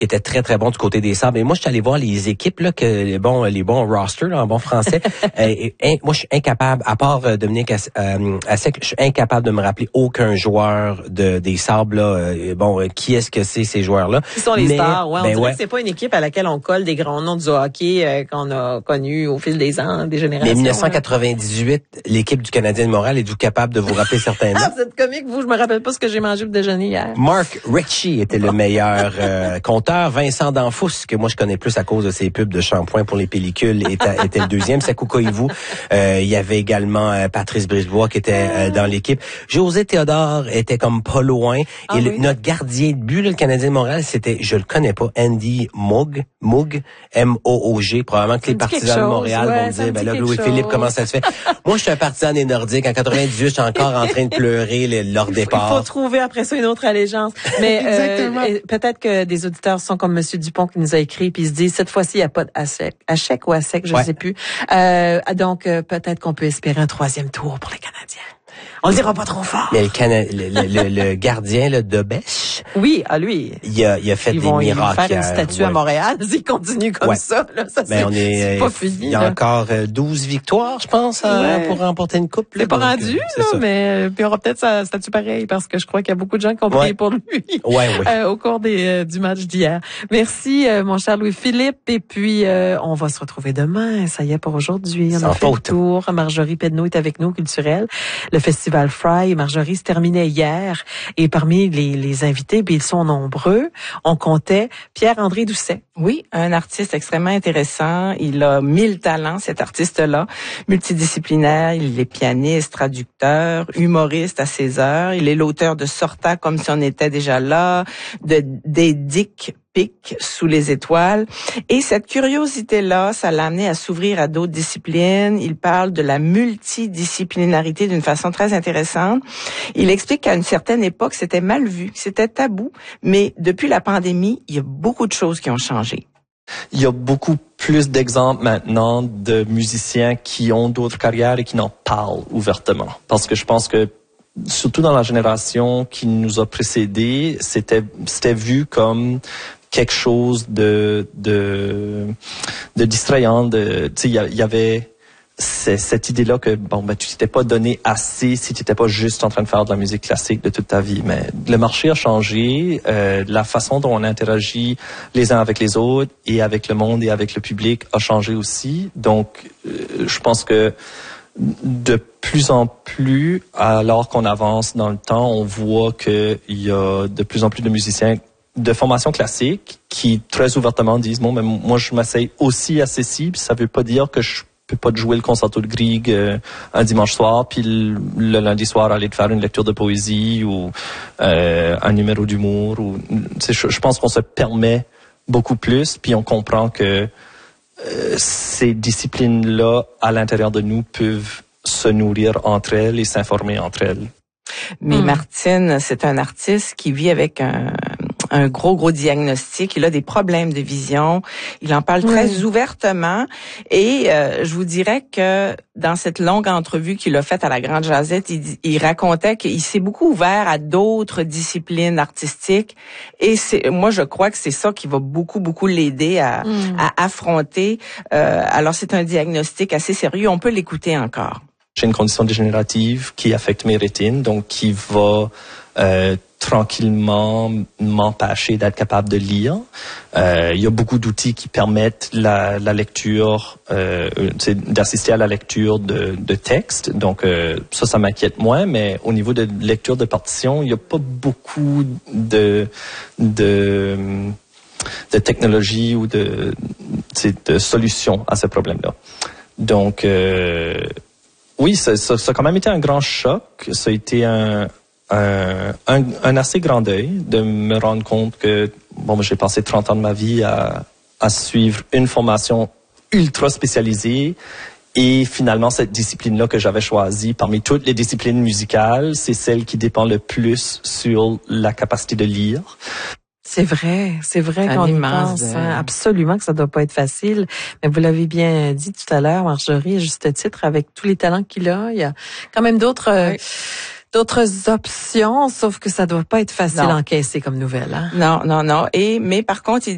était très très bon du côté des Sables. Et moi, je suis allé voir les équipes là, que les bons rosters là, en bon français. Moi, je suis incapable, à part Dominique Hasek, je suis incapable de me rappeler aucun joueur des Sables là. Qui est-ce que c'est ces joueurs-là? Qui sont les stars? Ouais, on dirait que c'est pas une équipe à laquelle on colle des grands noms du hockey qu'on a connus au fil des ans, des générations. Mais 1998, l'équipe du Canadien de Montréal, êtes-vous capable de vous rappeler certains noms? Vous êtes comique, vous. Je me rappelle pas ce que j'ai mangé pour déjeuner hier. Mark Ritchie était le meilleur compteur. Vincent Danfous, que moi je connais plus à cause de ses pubs de shampoing pour les pellicules, était le deuxième. Sakou Koivu. Il y avait également Patrice Brisebois qui était dans l'équipe. José Théodore était comme pas loin. Notre gardien de but, le Canadien de Montréal, c'était, je le connais pas, Andy Moog, M-O-O-G. Probablement que les partisans de Montréal vont dire, là, Louis-Philippe, comment ça se fait? Moi, je suis un partisan des Nordiques. En 98, je suis encore en train de pleurer leur départ. Il faut trouver après ça une autre allégeance. Mais peut-être que des auditeurs sont comme Monsieur Dupont qui nous a écrit puis il se dit cette fois-ci il n'y a pas de Hachek ou Hasek, je ne sais plus. Donc peut-être qu'on peut espérer un troisième tour pour les Canadiens. On le dira pas trop fort. Mais le gardien là, de Bèche. Oui, à lui. Il a fait des miracles. Ils vont faire une statue à Montréal s'il continue comme ça. Là, ça c'est pas fini. Il y a encore 12 victoires, je pense, pour remporter une coupe. C'est pas rendu, là, mais puis on aura peut-être sa statue pareil parce que je crois qu'il y a beaucoup de gens qui ont prié pour lui au cours du match d'hier. Merci, mon cher Louis-Philippe. Et puis, on va se retrouver demain. Ça y est pour aujourd'hui. On a fait le tour. Marjorie Pedneau est avec nous, culturelle. Le Festival Fry, Marjorie, se terminait hier. Et parmi les invités, ils sont nombreux. On comptait Pierre-André Doucet. Oui, un artiste extrêmement intéressant. Il a 1000 talents, cet artiste-là. Multidisciplinaire, il est pianiste, traducteur, humoriste à ses heures. Il est l'auteur de Sorta comme si on était déjà là, des Dick Pic sous les étoiles. Et cette curiosité-là, ça l'a amené à s'ouvrir à d'autres disciplines. Il parle de la multidisciplinarité d'une façon très intéressante. Il explique qu'à une certaine époque, c'était mal vu, c'était tabou. Mais depuis la pandémie, il y a beaucoup de choses qui ont changé. Il y a beaucoup plus d'exemples maintenant de musiciens qui ont d'autres carrières et qui n'en parlent ouvertement. Parce que je pense que surtout dans la génération qui nous a précédés, c'était vu comme quelque chose de distrayant. Tu sais, il y avait cette idée-là que tu t'étais pas donné assez si tu étais pas juste en train de faire de la musique classique de toute ta vie. Mais le marché a changé, la façon dont on interagit les uns avec les autres et avec le monde et avec le public a changé aussi. Donc, je pense que de plus en plus, alors qu'on avance dans le temps, on voit qu'il y a de plus en plus de musiciens de formation classique qui très ouvertement disent mais moi je m'essaye aussi à ceci, puis ça veut pas dire que je peux pas jouer le concerto de Grieg un dimanche soir, puis le lundi soir aller te faire une lecture de poésie ou un numéro d'humour. Je pense qu'on se permet beaucoup plus, puis on comprend que ces disciplines-là, à l'intérieur de nous, peuvent se nourrir entre elles et s'informer entre elles. Mais Martine, c'est un artiste qui vit avec un gros diagnostic. Il a des problèmes de vision. Il en parle très ouvertement. Et je vous dirais que dans cette longue entrevue qu'il a faite à la Grande Jazette, il racontait qu'il s'est beaucoup ouvert à d'autres disciplines artistiques. Et moi, je crois que c'est ça qui va beaucoup l'aider à affronter. Alors, c'est un diagnostic assez sérieux. On peut l'écouter encore. J'ai une condition dégénérative qui affecte mes rétines, donc qui va tranquillement m'empêcher d'être capable de lire. Il y a beaucoup d'outils qui permettent la lecture, d'assister à la lecture de texte. Donc ça m'inquiète moins, mais au niveau de lecture de partition, il n'y a pas beaucoup de technologie ou de solutions à ce problème-là. Donc oui, ça a quand même été un grand choc. Ça a été un assez grand deuil de me rendre compte que j'ai passé 30 ans de ma vie à suivre une formation ultra spécialisée et finalement cette discipline-là que j'avais choisie parmi toutes les disciplines musicales, c'est celle qui dépend le plus sur la capacité de lire. C'est vrai qu'on y pense. Absolument que ça doit pas être facile. Mais vous l'avez bien dit tout à l'heure, Marjorie, à juste titre, avec tous les talents qu'il a, il y a quand même d'autres options, sauf que ça doit pas être facile à encaisser comme nouvelle. Hein? Non. Mais par contre,